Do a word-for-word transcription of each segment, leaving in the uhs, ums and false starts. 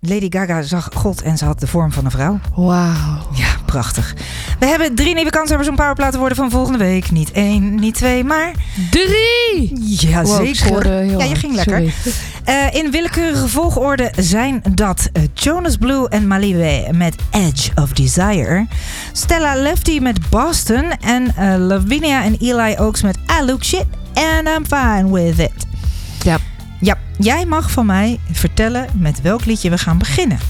Lady Gaga zag God en ze had de vorm van een vrouw. Wauw. Ja, prachtig. We hebben drie nieuwe kanshebbers om Powerplaat te worden van volgende week. Niet één, niet twee, maar... Drie! Ja, wow, zeker. Ja, je ging lekker. Sorry. Uh, in willekeurige volgorde zijn dat uh, Jonas Blue en Malibu met Edge of Desire. Stella Lefty met Boston. En uh, Lavinia en Eli Oaks met I Look Shit and I'm Fine With It. Ja. Ja, jij mag van mij vertellen met welk liedje we gaan beginnen.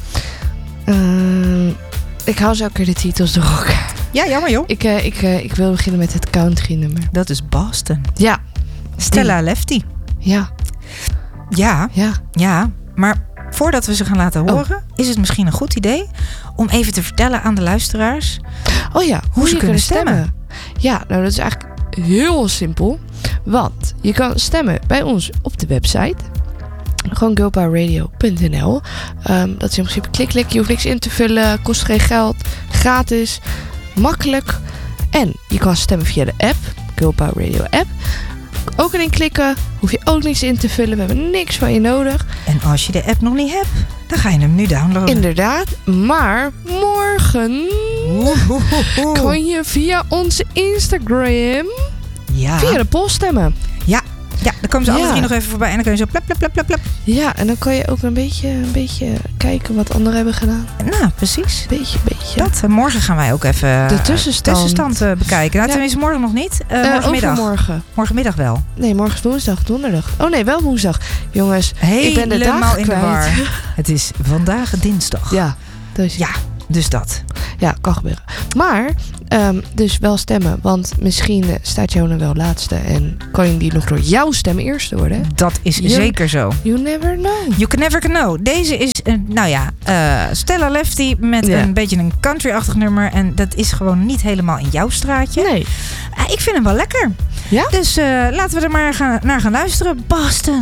Uh, ik hou zo elke keer de titels door elkaar. Ja, jammer joh. Ik, uh, ik, uh, ik wil beginnen met het country nummer. Dat is Boston. Ja. Stella Die. Lefty. Ja. Ja. Ja. Ja, maar voordat we ze gaan laten horen, oh. is het misschien een goed idee om even te vertellen aan de luisteraars. Oh ja, hoe, hoe ze kunnen stemmen. stemmen. Ja, nou dat is eigenlijk heel simpel. Want je kan stemmen bij ons op de website. Gewoon girl power radio punt n l. Um, dat is in principe klik, klik. Je hoeft niks in te vullen. Kost geen geld. Gratis. Makkelijk. En je kan stemmen via de app. Girl Power Radio app. Ook erin klikken. Hoef je ook niks in te vullen. We hebben niks van je nodig. En als je de app nog niet hebt, dan ga je hem nu downloaden. Inderdaad. Maar morgen oeh, oeh, oeh. kan je via onze Instagram ja. via de poll stemmen. Ja. Ja, dan komen ze alle ja. drie nog even voorbij en dan kun je zo plep, plep, plep, plep, plep. Ja, en dan kan je ook een beetje, een beetje kijken wat anderen hebben gedaan. Nou, precies. Beetje, beetje. Dat, uh, morgen gaan wij ook even de tussenstand, tussenstand uh, bekijken. Nou, ja. tenminste morgen nog niet. Uh, uh, morgenmiddag. Overmorgen. Morgenmiddag wel. Nee, morgen is woensdag, donderdag. Oh nee, wel woensdag. Jongens, helemaal ik ben de dag in kwijt. de war. Het is vandaag dinsdag. Ja, dus ja, dus dat. Ja, kan gebeuren. Maar, um, dus wel stemmen. Want misschien uh, staat Jona wel laatste. En kan je die nog door jouw stem eerste worden. Dat is you, zeker zo. You never know. You can never know. Deze is, uh, nou ja, uh, Stella Lefty met ja. een beetje een country-achtig nummer. En dat is gewoon niet helemaal in jouw straatje. Nee. Uh, ik vind hem wel lekker. Ja? Dus uh, laten we er maar gaan, naar gaan luisteren. Boston.